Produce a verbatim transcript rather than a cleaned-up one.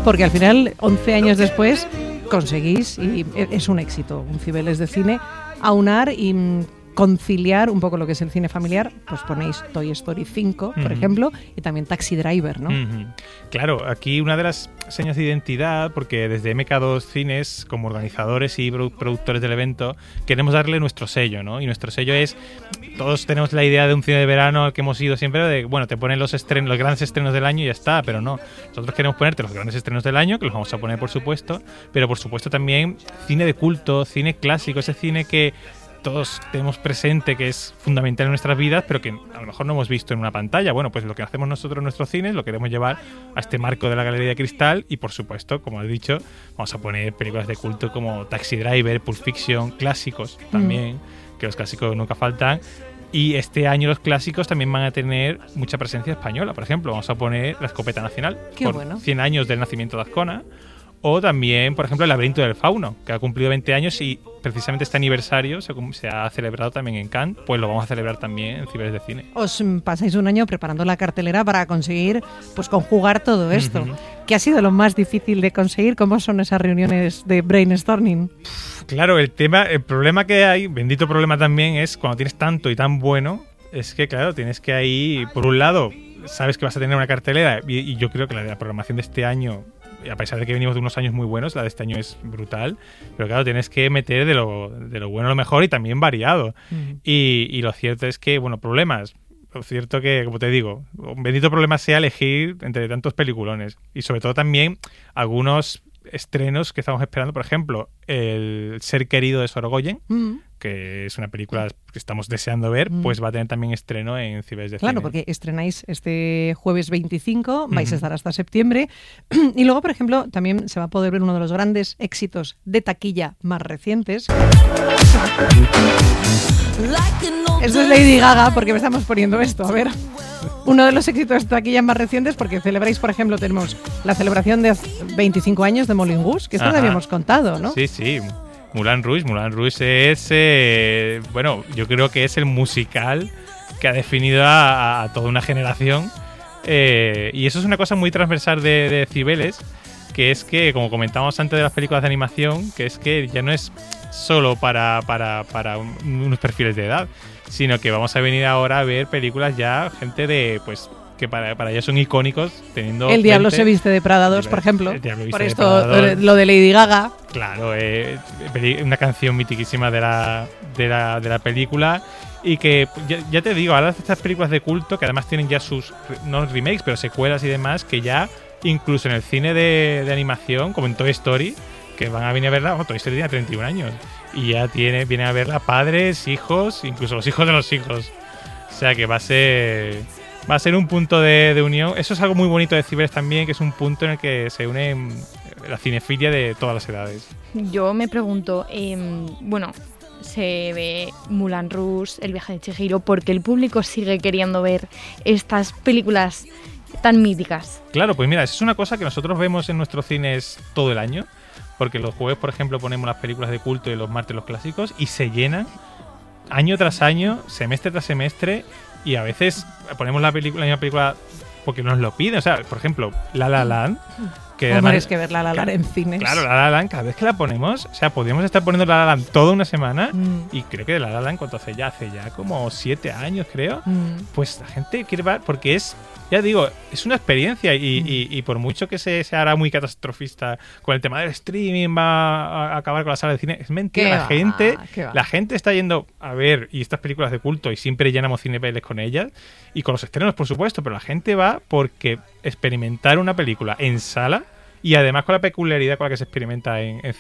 porque al final, once años después, conseguís, y es un éxito, un Cibeles de cine, aunar y conciliar un poco lo que es el cine familiar. Pues ponéis Toy Story cinco, por uh-huh. ejemplo, y también Taxi Driver, ¿no? Uh-huh. Claro, aquí una de las señas de identidad, porque desde eme ka dos Cines, como organizadores y productores del evento, queremos darle nuestro sello, ¿no? Y nuestro sello es, todos tenemos la idea de un cine de verano al que hemos ido siempre, de, bueno, te ponen los estrenos, los grandes estrenos del año y ya está, pero no. Nosotros queremos ponerte los grandes estrenos del año, que los vamos a poner, por supuesto, pero por supuesto también cine de culto, cine clásico, ese cine que todos tenemos presente, que es fundamental en nuestras vidas, pero que a lo mejor no hemos visto en una pantalla. Bueno, pues lo que hacemos nosotros en nuestros cines lo queremos llevar a este marco de la Galería de Cristal y, por supuesto, como has dicho, vamos a poner películas de culto como Taxi Driver, Pulp Fiction, clásicos también, mm. que los clásicos nunca faltan. Y este año los clásicos también van a tener mucha presencia española. Por ejemplo, vamos a poner La Escopeta Nacional, Qué por bueno. cien años del nacimiento de Azcona. O también, por ejemplo, El laberinto del fauno, que ha cumplido veinte años y precisamente este aniversario se, se ha celebrado también en Cannes, pues lo vamos a celebrar también en Cibeles de Cine. Os pasáis un año preparando la cartelera para conseguir pues conjugar todo esto. Uh-huh. ¿Qué ha sido lo más difícil de conseguir? ¿Cómo son esas reuniones de brainstorming? Claro, el tema, el problema que hay, bendito problema también, es cuando tienes tanto y tan bueno, es que claro, tienes que ahí, por un lado, sabes que vas a tener una cartelera y, y yo creo que la de la programación de este año, a pesar de que venimos de unos años muy buenos, la de este año es brutal, pero claro, tienes que meter de lo, de lo bueno a lo mejor y también variado. Mm. Y, y lo cierto es que, bueno, problemas. Lo cierto que, como te digo, un bendito problema sea elegir entre tantos peliculones. Y sobre todo también algunos estrenos que estamos esperando. Por ejemplo, El ser querido de Sorogoyen, mm. que es una película que estamos deseando ver, mm. pues va a tener también estreno en Cibeles de Cine. Claro, porque estrenáis este jueves veinticinco, vais uh-huh. a estar hasta septiembre. Y luego, por ejemplo, también se va a poder ver uno de los grandes éxitos de taquilla más recientes. Esto es Lady Gaga, porque me estamos poniendo esto, a ver. Uno de los éxitos de taquilla más recientes, porque celebráis, por ejemplo, tenemos la celebración de veinticinco años de Moulin Rouge, que esto lo habíamos contado, ¿no? Sí, sí. Moulin Rouge, Moulin Rouge es, eh, bueno, yo creo que es el musical que ha definido a, a toda una generación. Eh, y eso es una cosa muy transversal de, de Cibeles, que es que, como comentábamos antes de las películas de animación, que es que ya no es solo para, para, para un, unos perfiles de edad, sino que vamos a venir ahora a ver películas ya, gente de, pues, que para, para ellos son icónicos, teniendo... El diablo se viste de Prada dos, por ejemplo. El diablo por viste esto, de Prada dos. Lo de Lady Gaga. Claro, eh, una canción mitiquísima de la, de la, de la película. Y que, ya, ya te digo, ahora estas películas de culto, que además tienen ya sus, no remakes, pero secuelas y demás, que ya, incluso en el cine de, de animación, como en Toy Story, que van a venir a verla, oh, Toy Story tiene treinta y un años. Y ya tiene, vienen a verla padres, hijos, incluso los hijos de los hijos. O sea que va a ser... Va a ser un punto de, de unión. Eso es algo muy bonito de Cibeles también, que es un punto en el que se une la cinefilia de todas las edades. Yo me pregunto, eh, bueno, se ve Moulin Rouge, El viaje de Chihiro, ¿por qué el público sigue queriendo ver estas películas tan míticas? Claro, pues mira, eso es una cosa que nosotros vemos en nuestros cines todo el año, porque los jueves, por ejemplo, ponemos las películas de culto y los martes los clásicos, y se llenan año tras año, semestre tras semestre. Y a veces ponemos la película, la misma película porque nos lo piden. O sea, por ejemplo, La La Land. Que además es que ver La La Land en cines. Claro, La La Land, cada vez que la ponemos, o sea, podríamos estar poniendo La La Land toda una semana. Mm. Y creo que La La Land, ¿cuánto hace ya? Hace ya como siete años, creo. Mm. Pues la gente quiere ver, porque es, ya digo, es una experiencia. Y, mm. y, y por mucho que se, se hará muy catastrofista con el tema del streaming, va a acabar con la sala de cine, es mentira. La va? gente, la gente está yendo a ver y estas películas de culto y siempre llenamos Cibeles con ellas. Y con los estrenos, por supuesto, pero la gente va porque experimentar una película en sala y además con la peculiaridad con la que se experimenta en, en